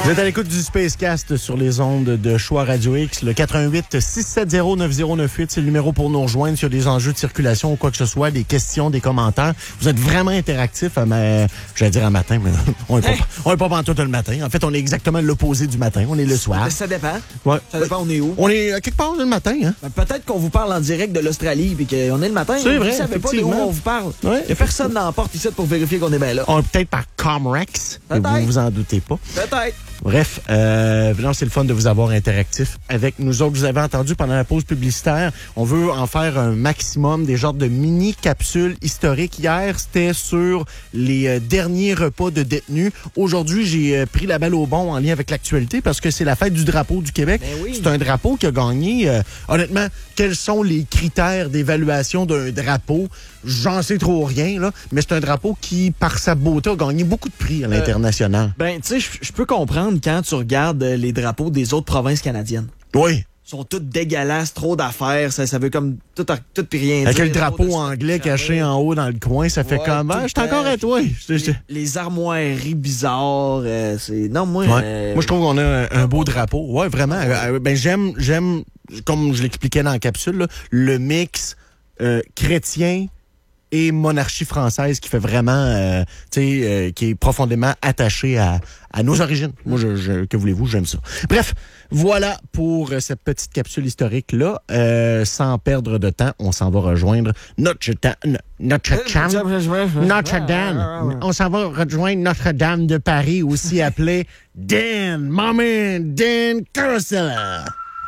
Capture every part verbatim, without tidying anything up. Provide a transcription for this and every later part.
Vous êtes à l'écoute du Spacecast sur les ondes de Choix Radio X. Le quatre un huit, six sept zéro, neuf zéro neuf huit, c'est le numéro pour nous rejoindre sur des enjeux de circulation ou quoi que ce soit, des questions, des commentaires. Vous êtes vraiment interactifs, mais j'allais dire un matin, mais on n'est pas, hey. on est pas pantoute le matin. En fait, on est exactement l'opposé du matin. On est le soir. Ça dépend. Ouais. Ça dépend, on est où? On est quelque part le matin. Hein? Ben, peut-être qu'on vous parle en direct de l'Australie puis qu'on est le matin. C'est vrai, vous savez pas de où on vous parle. Il ouais, n'y a personne dans la porte ici pour vérifier qu'on est bien là. On est peut-être par Comrex. Vous vous en doutez pas. Peut-être. Bref, euh, non, c'est le fun de vous avoir interactif avec nous autres. Vous avez entendu pendant la pause publicitaire, on veut en faire un maximum, des genres de mini-capsules historiques. Hier, c'était sur les euh, derniers repas de détenus. Aujourd'hui, j'ai euh, pris la balle au bon en lien avec l'actualité parce que c'est la fête du drapeau du Québec. Ben oui. C'est un drapeau qui a gagné. Euh, honnêtement, quels sont les critères d'évaluation d'un drapeau? J'en sais trop rien, là, mais c'est un drapeau qui, par sa beauté, a gagné beaucoup de prix à l'international. Euh, ben, tu sais, je peux comprendre quand tu regardes les drapeaux des autres provinces canadiennes. Oui. Ils sont toutes dégueulasses, trop d'affaires, ça, ça veut comme tout, tout puis rien avec dire. Avec le drapeau anglais caché en haut dans le coin, ça fait ouais, comme ah, je suis encore à toi. Les, les armoiries bizarres, euh, c'est non moi. Ouais. Euh... Moi je trouve qu'on a un, un beau drapeau. Ouais, vraiment. Euh, ben j'aime j'aime comme je l'expliquais dans la capsule là, le mix euh, chrétien et monarchie française qui fait vraiment, euh, tu sais, euh, qui est profondément attaché à, à nos origines. Moi, je, je, que voulez-vous, j'aime ça. Bref, voilà pour euh, cette petite capsule historique-là. Euh, sans perdre de temps, on s'en va rejoindre Notre-Dame. Notre-Dame. Notre-Dame. On s'en va rejoindre Notre-Dame de Paris, aussi appelée Dan, Maman, Dan Carosella.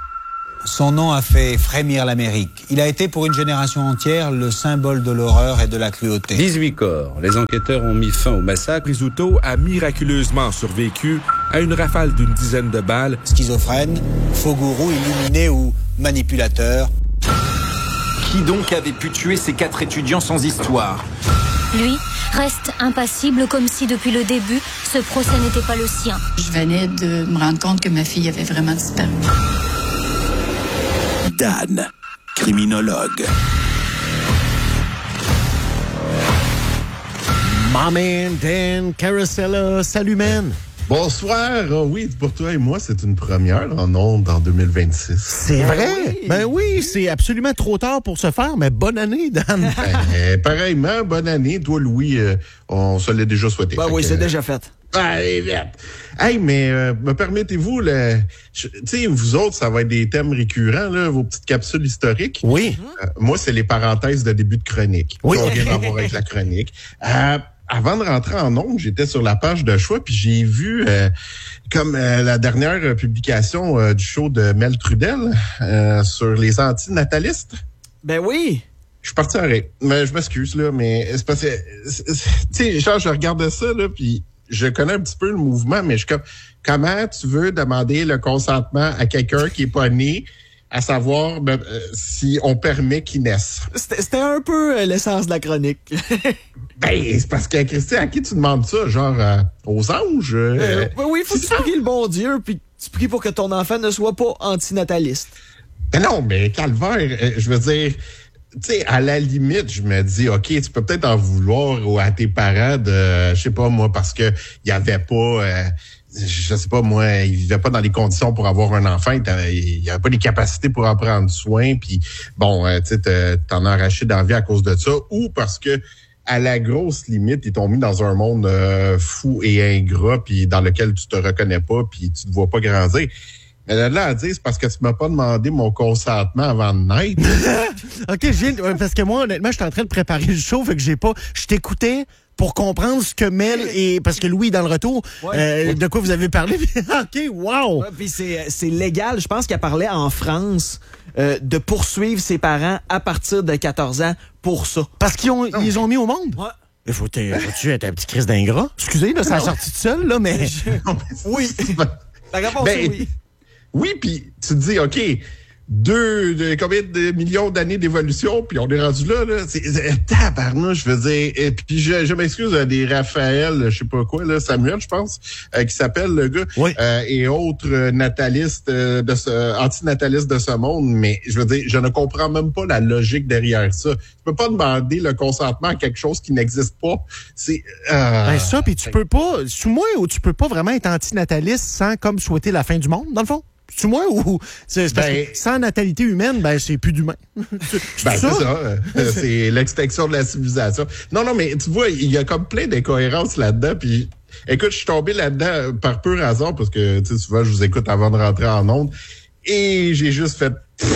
Son nom a fait frémir l'Amérique. Il a été pour une génération entière le symbole de l'horreur et de la cruauté. dix-huit corps. Les enquêteurs ont mis fin au massacre. Rizzuto a miraculeusement survécu à une rafale d'une dizaine de balles. Schizophrène, faux gourou, illuminé ou manipulateur. Qui donc avait pu tuer ces quatre étudiants sans histoire? Lui reste impassible comme si depuis le début, ce procès n'était pas le sien. Je venais de me rendre compte que ma fille avait vraiment disparu. Dan, criminologue. My man, Dan Carosella. Salut, man. Bonsoir. Oh oui, pour toi et moi, c'est une première en ondes en deux mille vingt-six. C'est vrai? Oui. Ben oui, c'est absolument trop tard pour se faire, mais bonne année, Dan. ben, pareillement, bonne année. Toi, Louis, euh, on se l'est déjà souhaité. Ben oui, que, c'est déjà fait. Allez, vite! Hey, mais euh, me permettez-vous, le... tu sais, vous autres, ça va être des thèmes récurrents, là, vos petites capsules historiques. Oui. Euh, moi, c'est les parenthèses de début de chronique. Oui. On vient d'avoir avec la chronique. Euh, avant de rentrer en ondes, j'étais sur la page de Choix, puis j'ai vu, euh, comme euh, la dernière publication euh, du show de Mel Trudel euh, sur les antinatalistes. Ben oui! Je suis parti en rire. Mais je m'excuse, là, mais c'est parce que, tu sais, genre, je regardais ça, là, puis je connais un petit peu le mouvement, mais je suis comme, comment tu veux demander le consentement à quelqu'un qui est pas né, à savoir ben, euh, si on permet qu'il naisse? C'était, c'était un peu euh, l'essence de la chronique. Ben, c'est parce que, Christian, à qui tu demandes ça? Genre, euh, aux anges? Euh, euh, oui, il faut que tu pries le bon Dieu, puis tu pries pour que ton enfant ne soit pas antinataliste. Ben non, mais calvaire, euh, je veux dire... Tu sais, à la limite, je me dis, OK, tu peux peut-être en vouloir à tes parents de, je sais pas moi, parce que il y avait pas, euh, je sais pas moi, ils vivaient pas dans les conditions pour avoir un enfant, il y avait pas les capacités pour en prendre soin, puis bon, euh, tu sais, t'en as arraché dans la vie à cause de ça, ou parce que à la grosse limite, ils t'ont mis dans un monde euh, fou et ingrat, puis dans lequel tu te reconnais pas, puis tu te vois pas grandir. Mais là, là, à dire, c'est parce que tu m'as pas demandé mon consentement avant de naître. OK, je viens, parce que moi, honnêtement, j'étais en train de préparer le show, fait que j'ai pas... Je t'écoutais pour comprendre ce que Mel et... Parce que Louis est dans le retour. Ouais. Euh, de quoi vous avez parlé? OK, wow! Ouais, puis c'est, c'est légal. Je pense qu'elle parlait en France euh, de poursuivre ses parents à partir de quatorze ans pour ça. Parce qu'ils ont, ils ont mis au monde? Ouais. Il faut, faut-tu être un petit Christ d'ingrat? Excusez, là, ça a sorti tout seul, là, mais... oui. La réponse ben, est oui. Oui, puis tu te dis, OK, deux, de, combien de millions d'années d'évolution, puis on est rendu là, là. C'est, c'est tabarnouche, je veux dire. Et puis je, je m'excuse à des Raphaël, je sais pas quoi, là, Samuel, je pense, euh, qui s'appelle le gars, oui. euh, et autres euh, natalistes euh, de ce, antinatalistes de ce monde, mais je veux dire, je ne comprends même pas la logique derrière ça. Tu peux pas demander le consentement à quelque chose qui n'existe pas. C'est euh, ben ça, puis tu peux pas, sous moi, ou tu peux pas vraiment être antinataliste sans comme souhaiter la fin du monde, dans le fond? C'est moi ou c'est, c'est parce ben, que sans natalité humaine, ben c'est plus d'humain. c'est, ben, ça? c'est ça. C'est l'extinction de la civilisation. Non, non, mais tu vois, il y a comme plein d'incohérences là-dedans. Puis, écoute, je suis tombé là-dedans par pur hasard parce que tu sais, souvent je vous écoute avant de rentrer en onde et j'ai juste fait.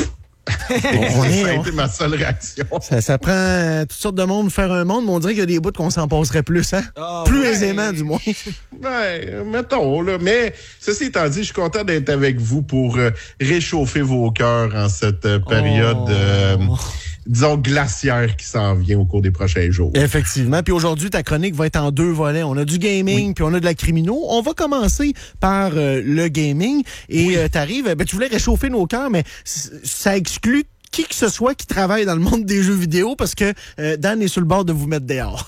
on est, ça a on... été ma seule réaction. Ça, ça prend euh, toutes sortes de monde faire un monde, mais on dirait qu'il y a des bouts qu'on s'en passerait plus, hein? Oh, plus ouais. aisément, du moins. Ben, mettons, là. Mais, ceci étant dit, je suis content d'être avec vous pour euh, réchauffer vos cœurs en cette euh, période, oh. euh, disons, glaciaire qui s'en vient au cours des prochains jours. Effectivement. Puis aujourd'hui, ta chronique va être en deux volets. On a du gaming, oui. puis on a de la criminaux. On va commencer par euh, le gaming. Et oui. euh, t'arrives, ben, tu voulais réchauffer nos cœurs, mais c- ça exclut qui que ce soit qui travaille dans le monde des jeux vidéo parce que euh, Dan est sur le bord de vous mettre dehors.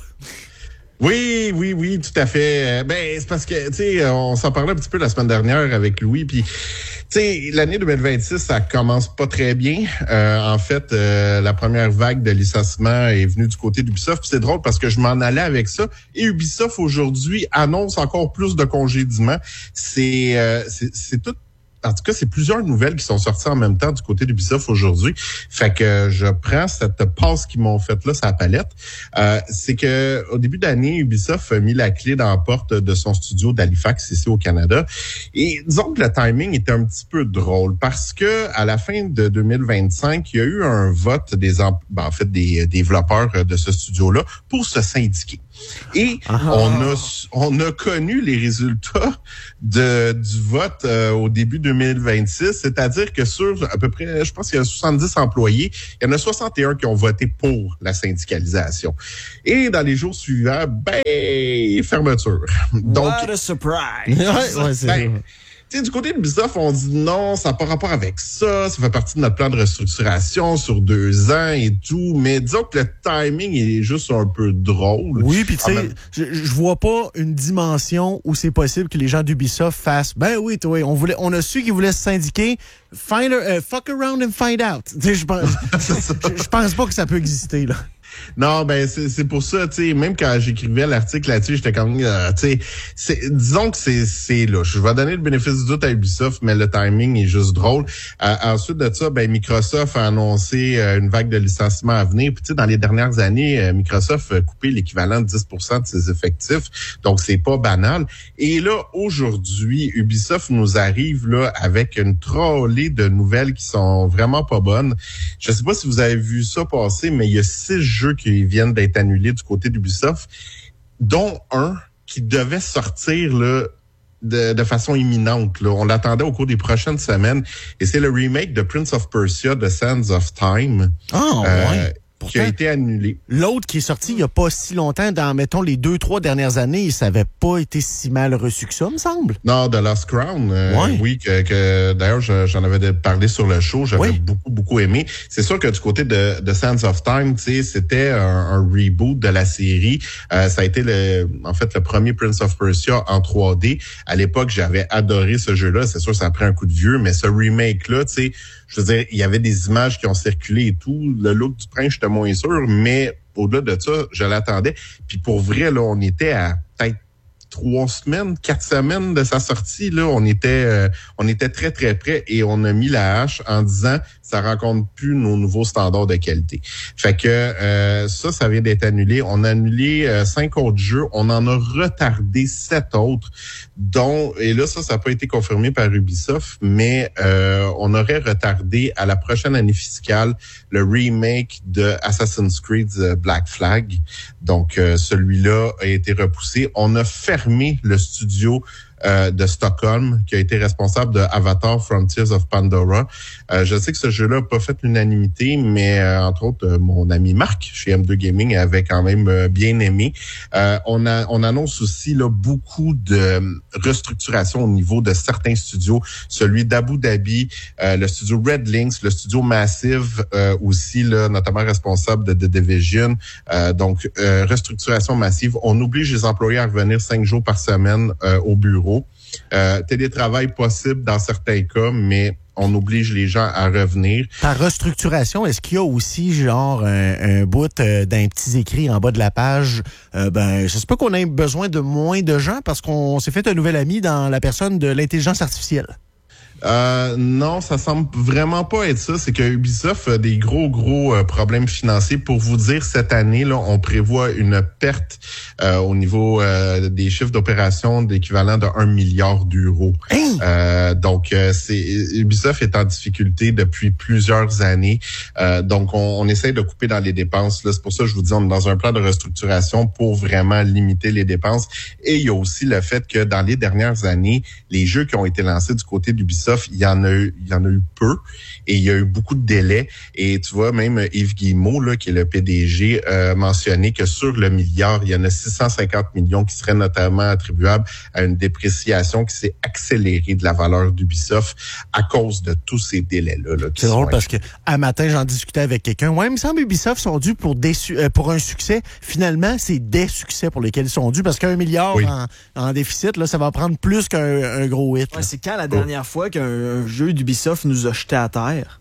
Oui, oui, oui, tout à fait. Ben, c'est parce que, tu sais, on s'en parlait un petit peu la semaine dernière avec Louis, puis, tu sais, l'année deux mille vingt-six, ça commence pas très bien. Euh, en fait, euh, la première vague de licenciement est venue du côté d'Ubisoft, puis c'est drôle parce que je m'en allais avec ça, et Ubisoft, aujourd'hui, annonce encore plus de congédiements. C'est, euh, c'est, c'est tout. En tout cas, c'est plusieurs nouvelles qui sont sorties en même temps du côté d'Ubisoft aujourd'hui. Fait que je prends cette passe qu'ils m'ont faite là, sa palette. Euh, c'est que au début d'année, Ubisoft a mis la clé dans la porte de son studio d'Halifax ici au Canada. Et disons que le timing était un petit peu drôle parce que à la fin de deux mille vingt-cinq, il y a eu un vote des en, ben, en fait des développeurs de ce studio-là pour se syndiquer. Et ah. on a on a connu les résultats de du vote euh, au début deux mille vingt-six, c'est-à-dire que sur à peu près, je pense qu'il y a soixante-dix employés, il y en a soixante et un qui ont voté pour la syndicalisation. Et dans les jours suivants, ben fermeture. Donc, what a surprise. ouais, ouais, c'est ben, tu sais, du côté de Ubisoft, on dit non, ça n'a pas rapport avec ça, ça fait partie de notre plan de restructuration sur deux ans et tout, mais disons que le timing est juste un peu drôle. Oui, puis tu sais, même... je, je vois pas une dimension où c'est possible que les gens d'Ubisoft fassent, ben oui, toi, on voulait, on a su qu'ils voulaient se syndiquer, find a, uh, fuck around and find out. Tu sais, je pense, je, je pense pas que ça peut exister, là. Non, ben c'est, c'est pour ça, tu sais, même quand j'écrivais l'article là-dessus, j'étais comme, euh, tu sais, disons que c'est, c'est là. Je vais donner le bénéfice du doute à Ubisoft, mais le timing est juste drôle. Euh, ensuite de ça, ben Microsoft a annoncé euh, une vague de licenciements à venir. Puis tu sais, dans les dernières années, euh, Microsoft a coupé l'équivalent de dix pour cent de ses effectifs, donc c'est pas banal. Et là, aujourd'hui, Ubisoft nous arrive là avec une trollée de nouvelles qui sont vraiment pas bonnes. Je sais pas si vous avez vu ça passer, mais il y a six jeux qui viennent d'être annulés du côté d'Ubisoft, dont un qui devait sortir là, de, de façon imminente. Là. On l'attendait au cours des prochaines semaines. Et c'est le remake de Prince of Persia, The Sands of Time. Oh, euh, ouais. Pourtant, qui a été annulé. L'autre qui est sorti il n'y a pas si longtemps, dans, mettons, les deux, trois dernières années, ça n'avait pas été si mal reçu que ça, me semble. Non, The Lost Crown, euh, ouais. oui, que, que d'ailleurs, je, j'en avais parlé sur le show, j'avais oui. beaucoup, beaucoup aimé. C'est sûr que du côté de, de Sands of Time, tu sais, c'était un, un reboot de la série. Euh, ça a été, le, en fait, le premier Prince of Persia en trois D. À l'époque, j'avais adoré ce jeu-là. C'est sûr que ça a pris un coup de vieux, mais ce remake-là, tu sais, je veux dire, il y avait des images qui ont circulé et tout. Le look du prince, j'étais moins sûr, mais au-delà de ça, je l'attendais. Puis pour vrai, là, on était à peut-être trois semaines, quatre semaines de sa sortie. Là, on était, euh, on était très très près et on a mis la hache en disant ça rencontre plus nos nouveaux standards de qualité. Fait que euh, ça, ça vient d'être annulé. On a annulé euh, cinq autres jeux. On en a retardé sept autres, dont, et là, ça, ça n'a pas été confirmé par Ubisoft, mais euh, on aurait retardé à la prochaine année fiscale le remake de Assassin's Creed Black Flag. Donc, euh, celui-là a été repoussé. On a fermé le studio euh, de Stockholm, qui a été responsable de Avatar Frontiers of Pandora. Euh, je sais que ce jeu-là n'a pas fait l'unanimité, mais euh, entre autres, euh, mon ami Marc, chez M deux Gaming, avait quand même euh, bien aimé. Euh, on, a, on annonce aussi là beaucoup de restructuration au niveau de certains studios, celui d'Abu Dhabi, euh, le studio Red Lynx, le studio Massive euh, aussi, là, notamment responsable de The Division. Euh, donc, euh, restructuration massive. On oblige les employés à revenir cinq jours par semaine euh, au bureau. Euh, télétravail possible dans certains cas, mais on oblige les gens à revenir. Par restructuration, est-ce qu'il y a aussi genre un, un bout euh, d'un petit écrit en bas de la page? Euh, ben, je sais pas qu'on ait besoin de moins de gens parce qu'on s'est fait un nouvel ami dans la personne de l'intelligence artificielle. Euh, non, ça semble vraiment pas être ça. C'est que Ubisoft a des gros, gros euh, problèmes financiers. Pour vous dire, cette année, là, on prévoit une perte euh, au niveau euh, des chiffres d'opération d'équivalent de un milliard d'euros. Hey! Euh, donc, euh, c'est Ubisoft est en difficulté depuis plusieurs années. Euh, donc, on, on essaie de couper dans les dépenses. Là, c'est pour ça que je vous dis, on est dans un plan de restructuration pour vraiment limiter les dépenses. Et il y a aussi le fait que dans les dernières années, les jeux qui ont été lancés du côté d'Ubisoft, il y en a eu, il y en a eu peu et il y a eu beaucoup de délais. Et tu vois, même Yves Guillemot, là, qui est le P D G, euh, mentionné que sur le milliard, il y en a six cent cinquante millions qui seraient notamment attribuables à une dépréciation qui s'est accélérée de la valeur d'Ubisoft à cause de tous ces délais-là. Là, c'est drôle parce que à matin, j'en discutais avec quelqu'un. Ouais, il me semble Ubisoft sont dus pour des su- euh, pour un succès. Finalement, c'est des succès pour lesquels ils sont dus parce qu'un milliard oui. en, en déficit, là, ça va prendre plus qu'un un gros hit. Ouais, c'est quand la dernière oh. fois qu'un un jeu d'Ubisoft nous a jeté à terre?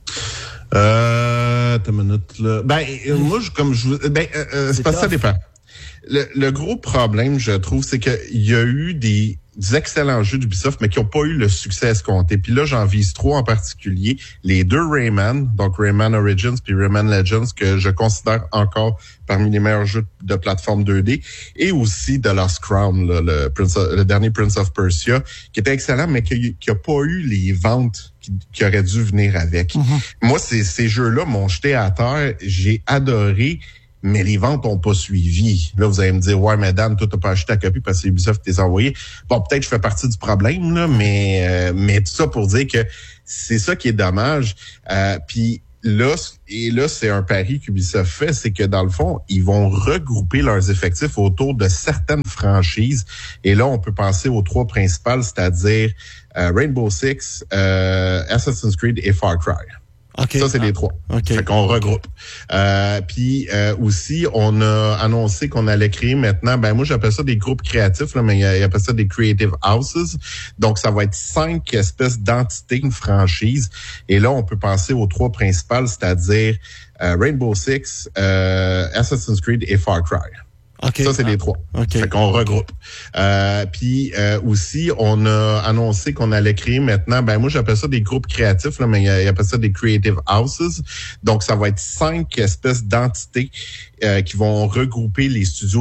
Euh, t'as une minute, là. Ben, euh, moi, je, comme je ben, euh, euh, c'est, c'est parce que ça dépend. Le, le gros problème, je trouve, c'est qu'il y a eu des, des excellents jeux d'Ubisoft, mais qui n'ont pas eu le succès escompté. Puis là, j'en vise trois en particulier. Les deux Rayman, donc Rayman Origins puis Rayman Legends, que je considère encore parmi les meilleurs jeux de plateforme deux D, et aussi The Lost Crown, là, le, Prince of, le dernier Prince of Persia, qui était excellent, mais qui n'a pas eu les ventes qui, qui auraient dû venir avec. Mm-hmm. Moi, ces, ces jeux-là m'ont jeté à terre. J'ai adoré, mais les ventes n'ont pas suivi. Là, vous allez me dire, ouais, madame, toi, t'as pas acheté ta copie parce que Ubisoft t'es envoyé. Bon, peut-être je fais partie du problème, là, mais euh, mais tout ça pour dire que c'est ça qui est dommage. Euh, Puis là, et là, c'est un pari qu'Ubisoft fait, c'est que dans le fond, ils vont regrouper leurs effectifs autour de certaines franchises. Et là, on peut penser aux trois principales, c'est-à-dire euh, Rainbow Six, euh, Assassin's Creed et Far Cry. Okay. Ça, c'est les trois. Okay. Fait qu'on regroupe. Euh, puis euh, aussi, on a annoncé qu'on allait créer maintenant, ben moi, j'appelle ça des groupes créatifs, là, mais ils appellent ça des Creative Houses. Donc, ça va être cinq espèces d'entités, une franchise. Et là, on peut penser aux trois principales, c'est-à-dire euh, Rainbow Six, euh, Assassin's Creed et Far Cry. Okay. Ça, c'est ah. les trois. Okay. Fait qu'on regroupe. Euh, puis euh, aussi, on a annoncé qu'on allait créer maintenant, ben moi, j'appelle ça des groupes créatifs, là, mais ils appellent ça des Creative Houses. Donc, ça va être cinq espèces d'entités euh, qui vont regrouper les studios